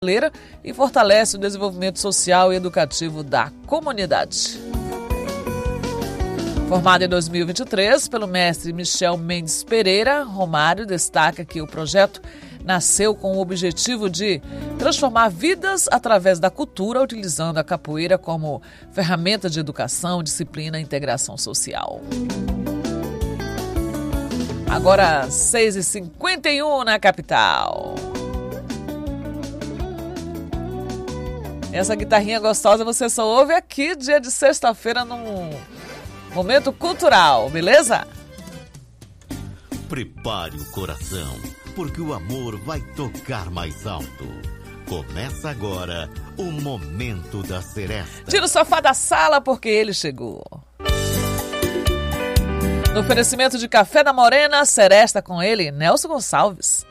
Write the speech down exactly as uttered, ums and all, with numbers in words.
brasileira e fortalece o desenvolvimento social e educativo da comunidade. Formado em dois mil e vinte e três pelo mestre Michel Mendes Pereira, Romário destaca que o projeto nasceu com o objetivo de transformar vidas através da cultura, utilizando a capoeira como ferramenta de educação, disciplina e integração social. Agora, seis e cinquenta e um na capital. Essa guitarrinha gostosa você só ouve aqui dia de sexta-feira num momento cultural, beleza? Prepare o coração, porque o amor vai tocar mais alto. Começa agora o Momento da Seresta. Tira o sofá da sala porque ele chegou. No oferecimento de Café da Morena, Seresta com ele, Nelson Gonçalves.